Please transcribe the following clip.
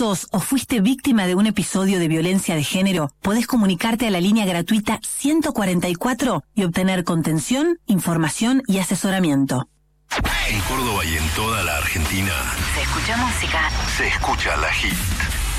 sos o fuiste víctima de un episodio de violencia de género, podés comunicarte a la línea gratuita 144 y obtener contención, información y asesoramiento. En Córdoba y en toda la Argentina Se escucha música. se escucha La Hit.